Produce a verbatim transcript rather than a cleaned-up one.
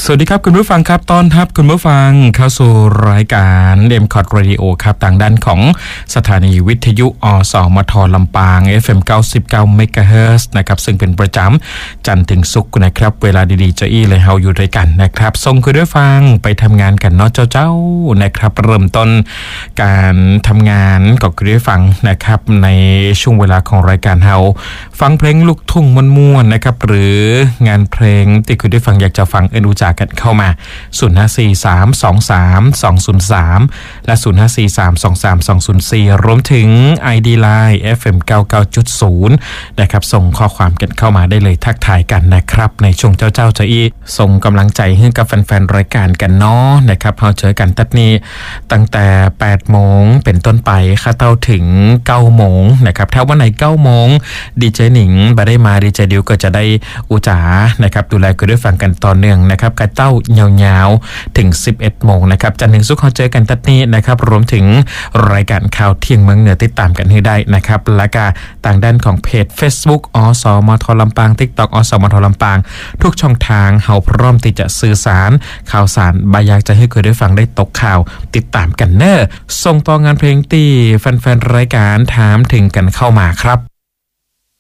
สวัสดีครับคุณผู้ฟังครับต้อนรับคุณผู้ฟังเข้าสู่รายการ เอ็ม คอท Radio ครับทางด้านของสถานีวิทยุอสมทลำปาง เอฟ เอ็ม เก้าสิบเก้า เมกะเฮิรตซ์นะครับซึ่งเป็นประจำจันทร์ถึงศุกร์นะครับเวลาดีๆจะอี้เลยเฮาอยู่ด้วยกันนะครับส่งคุณผู้ฟังไปทำงานกันเนาะเจ้าๆนะครับเริ่มต้นการทำงานกับคุณผู้ฟังนะครับในช่วงเวลาของรายการเฮาฟังเพลงลูกทุ่งม่วนๆนะครับหรืองานเพลงที่คุณผู้ฟังอยากจะฟังเอ็นดูจากกันเข้ามาศูนย์ ห้า สี่ สาม สอง สาม สอง ศูนย์ สามและศูนย์ ห้า สี่ สาม สอง สาม สอง ศูนย์ สี่รวมถึง ไอ ดี Line เอฟ เอ็ม เก้าสิบเก้าจุดศูนย์ นะครับส่งข้อความกันเข้ามาได้เลยทักทายกันนะครับในช่วงเจ้าเจ้าจะอีส่งกำลังใจให้กับแฟนๆรายการกันเนาะนะครับเราเจอกันตัดนี้ตั้งแต่แปดโมงเป็นต้นไปค่ะเต้าถึงเก้าโมงนะครับถ้าวันไหนเก้าโมงดีเจหนิงบ่ได้มาดีเจดิวก็จะได้อุจานะครับดูแลคุณผู้ฟังกันต่อเนื่องนะครับกับเต้ายาวๆถึงสิบเอ็ดโมงนะครับจันทร์ถึงศุกร์เราเจอกันตัดนี้นะครับรวมถึงรายการข่าวเที่ยงเมืองเหนือติดตามกันให้ได้นะครับและก็ต่างด้านของเพจ Facebook อสมทลำปาง TikTok อสมทลำปางทุกช่องทางเฮาพร้อมที่จะสื่อสารข่าวสารบายากจะให้คุณได้ฟังได้ตกข่าวติดตามกันเนอะส่งต่องานเพลงตีแฟนๆรายการถามถึงกันเข้ามาครับ